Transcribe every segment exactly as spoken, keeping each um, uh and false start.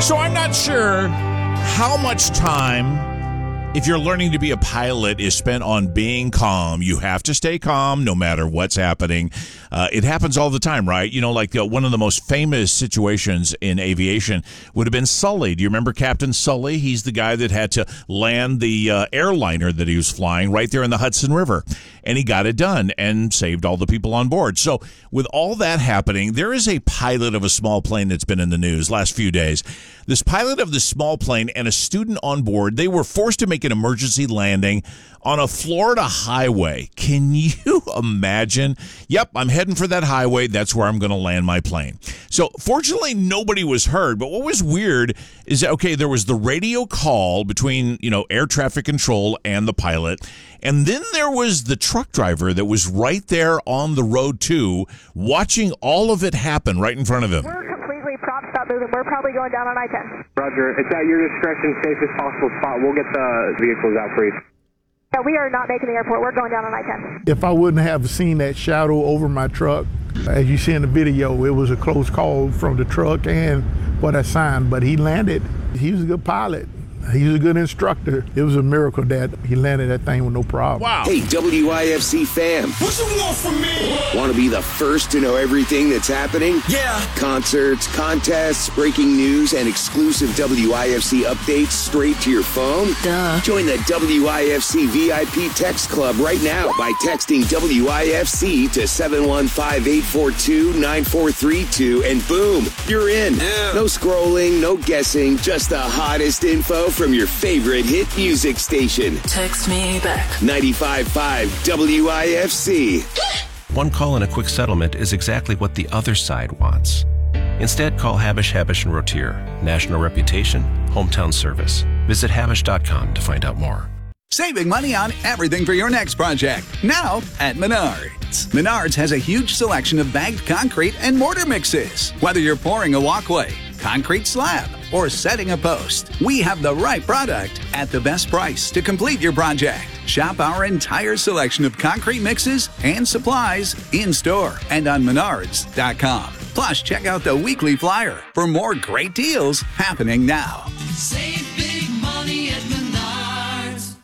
So I'm not sure how much time, if you're learning to be a pilot, is spent on being calm. You have to stay calm no matter what's happening. Uh, it happens all the time, right? You know, like uh, one of the most famous situations in aviation would have been Sully. Do you remember Captain Sully? He's the guy that had to land the uh, airliner that he was flying right there in the Hudson River. And he got it done and saved all the people on board. So with all that happening, there is a pilot of a small plane that's been in the news last few days. This pilot of the small plane and a student on board, they were forced to make an emergency landing on a Florida highway. Can you imagine? Yep, I'm heading for that highway. That's where I'm going to land my plane. So fortunately, nobody was hurt. But what was weird is that, okay, there was the radio call between, you know, air traffic control and the pilot. And then there was the truck driver that was right there on the road, too, watching all of it happen right in front of him. We're completely propped up moving. We're probably going down on I ten. Roger. It's at your discretion, safest possible spot. We'll get the vehicles out for you. Yeah, we are not making the airport. We're going down on I ten. If I wouldn't have seen that shadow over my truck, as you see in the video, it was a close call from the truck and what I signed, but he landed. He was a good pilot. He was a good instructor. It was a miracle that he landed that thing with no problem. Wow. Hey, W I F C fam. What you want from me? Want to be the first to know everything that's happening? Yeah. Concerts, contests, breaking news, and exclusive W I F C updates straight to your phone? Duh. Join the W I F C V I P Text Club right now by texting W I F C to seven one five, eight four two, nine four three two, and boom, you're in. Yeah. No scrolling, no guessing, just the hottest info from your favorite hit music station. Text me back. ninety-five point five W I F C. One call and a quick settlement is exactly what the other side wants. Instead, call Habish, Habish and Rotier. National reputation, hometown service. Visit habish dot com to find out more. Saving money on everything for your next project. Now at Menards. Menards has a huge selection of bagged concrete and mortar mixes. Whether you're pouring a walkway, concrete slab, or setting a post, we have the right product at the best price to complete your project. Shop our entire selection of concrete mixes and supplies in-store and on menards dot com. Plus, check out the weekly flyer for more great deals happening now. Save big money at Menards.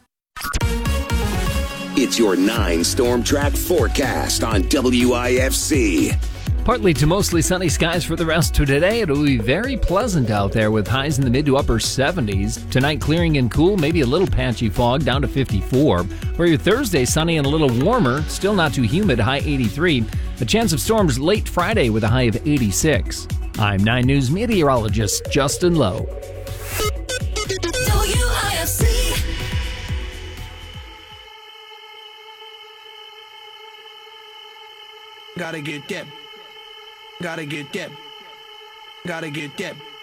It's your nine Storm Track forecast on W I F C. Partly to mostly sunny skies for the rest of today. It'll be very pleasant out there with highs in the mid to upper seventies. Tonight, clearing and cool, maybe a little patchy fog, down to fifty-four. For your Thursday, sunny and a little warmer, still not too humid, high eighty-three. A chance of storms late Friday with a high of eighty-six. I'm nine News meteorologist Justin Lowe. W I F C. Gotta get that. Gotta get that. Gotta get that.